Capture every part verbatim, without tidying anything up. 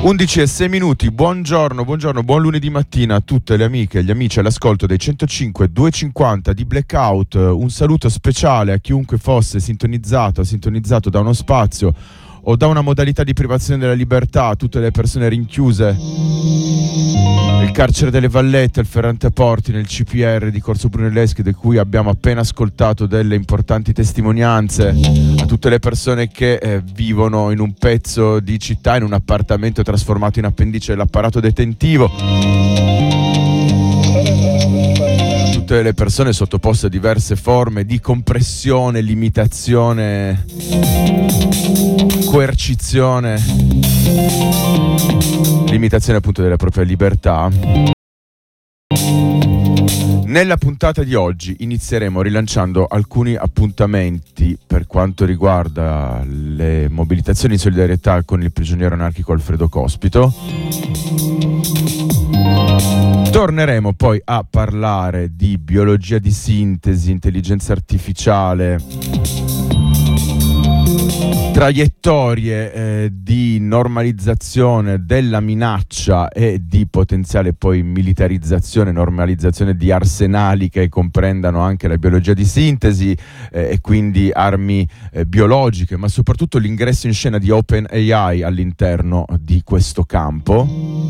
undici e sei minuti, buongiorno, buongiorno, buon lunedì mattina a tutte le amiche e gli amici all'ascolto dei centocinque duecentocinquanta di Blackout. Un saluto speciale a chiunque fosse sintonizzato, sintonizzato da uno spazio o da una modalità di privazione della libertà, a tutte le persone rinchiuse nel carcere delle Vallette, il Ferrante Porti, nel C P R di Corso Brunelleschi, di cui abbiamo appena ascoltato delle importanti testimonianze, a tutte le persone che eh, vivono in un pezzo di città, in un appartamento trasformato in appendice dell'apparato detentivo, tutte le persone sottoposte a diverse forme di compressione, limitazione, coercizione, limitazione appunto della propria libertà. Nella puntata di oggi inizieremo rilanciando alcuni appuntamenti per quanto riguarda le mobilitazioni in solidarietà con il prigioniero anarchico Alfredo Cospito. Torneremo poi a parlare di biologia di sintesi, intelligenza artificiale, traiettorie eh, di normalizzazione della minaccia e di potenziale poi militarizzazione, normalizzazione di arsenali che comprendano anche la biologia di sintesi eh, e quindi armi eh, biologiche, ma soprattutto l'ingresso in scena di OpenAI all'interno di questo campo.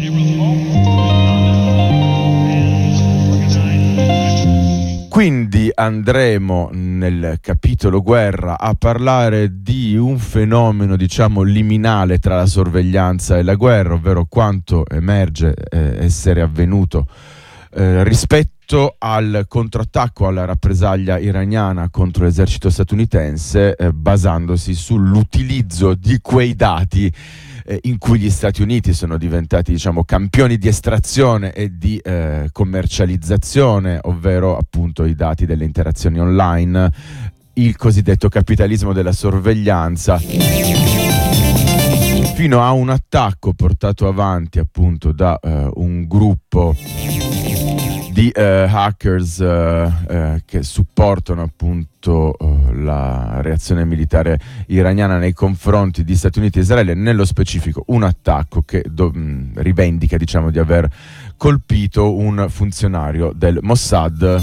Quindi andremo nel capitolo guerra a parlare di un fenomeno, diciamo, liminale tra la sorveglianza e la guerra, ovvero quanto emerge eh, essere avvenuto eh, rispetto al contrattacco, alla rappresaglia iraniana contro l'esercito statunitense, eh, basandosi sull'utilizzo di quei dati in cui gli Stati Uniti sono diventati, diciamo, campioni di estrazione e di eh, commercializzazione, ovvero appunto i dati delle interazioni online, il cosiddetto capitalismo della sorveglianza, fino a un attacco portato avanti appunto da eh, un gruppo di eh, hackers eh, eh, che supportano appunto eh, la reazione militare iraniana nei confronti di Stati Uniti e Israele, nello specifico un attacco che do, mh, rivendica, diciamo, di aver colpito un funzionario del Mossad.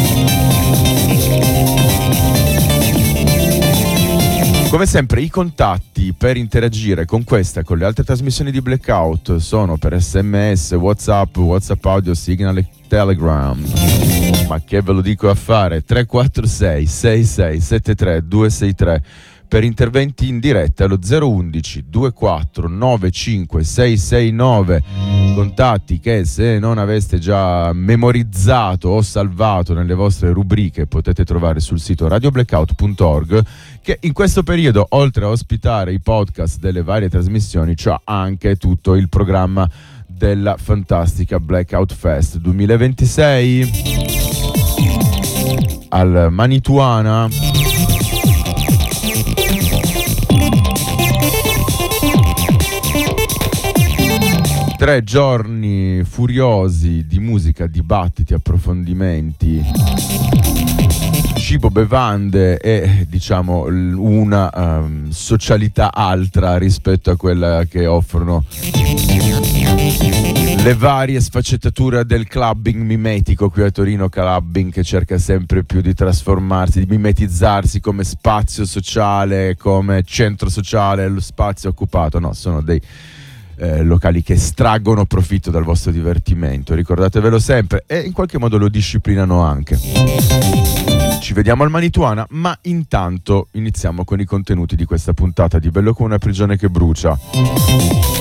Come sempre i contatti per interagire con questa e con le altre trasmissioni di Blackout sono per sms, WhatsApp, WhatsApp audio, Signal e Telegram. Ma che ve lo dico a fare? tre quattro sei sei sei sette tre due sei tre per interventi in diretta allo zero undici ventiquattro novantacinque sei sei nove. Contatti che, se non aveste già memorizzato o salvato nelle vostre rubriche, potete trovare sul sito radio blackout punto org, che in questo periodo, oltre a ospitare i podcast delle varie trasmissioni, c'ha anche tutto il programma della fantastica Blackout Fest duemilaventisei al Manituana. Tre giorni furiosi di musica, dibattiti, approfondimenti, cibo, bevande e, diciamo, una um, socialità altra rispetto a quella che offrono le varie sfaccettature del clubbing mimetico qui a Torino. Clubbing che cerca sempre più di trasformarsi, di mimetizzarsi come spazio sociale, come centro sociale, lo spazio occupato. No, sono dei Eh, locali che estraggono profitto dal vostro divertimento, ricordatevelo sempre, e in qualche modo lo disciplinano anche. Ci vediamo al Manituana, ma intanto iniziamo con i contenuti di questa puntata di Bello come una prigione che brucia.